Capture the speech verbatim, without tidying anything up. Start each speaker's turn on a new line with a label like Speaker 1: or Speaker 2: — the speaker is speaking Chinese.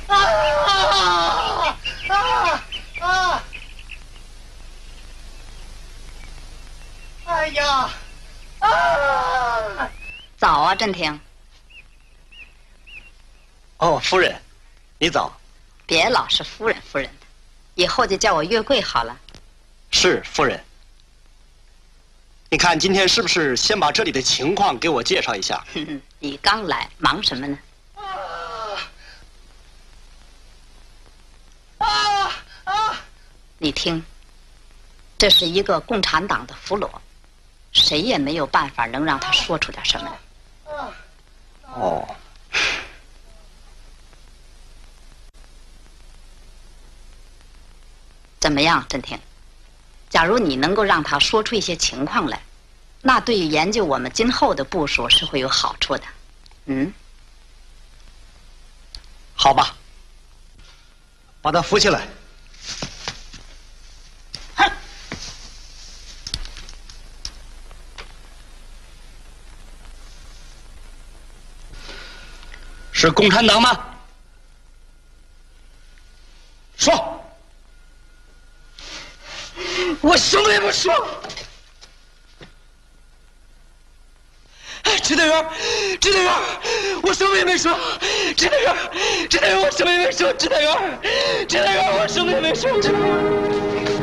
Speaker 1: 啊啊啊！哎呀！啊！
Speaker 2: 早啊，振廷。
Speaker 3: 哦，夫人，你早。
Speaker 2: 别老是夫人夫人的，以后就叫我月桂好了。
Speaker 3: 是夫人。你看今天是不是先把这里的情况给我介绍一下？
Speaker 2: 哼哼，你刚来，忙什么呢？
Speaker 1: 啊啊！
Speaker 2: 你听，这是一个共产党的俘虏，谁也没有办法能让他说出点什么来。
Speaker 3: 哦。
Speaker 2: 怎么样，振廷？假如你能够让他说出一些情况来，那对于研究我们今后的部署是会有好处的。嗯，
Speaker 3: 好吧，把他扶起来。
Speaker 1: 哼！
Speaker 3: 是共产党吗？说。
Speaker 1: 我什么也不说。支队员，支队员，我什么也没说。支队员，支队员，我什么也没说。支队员，支队员，我什么也没说。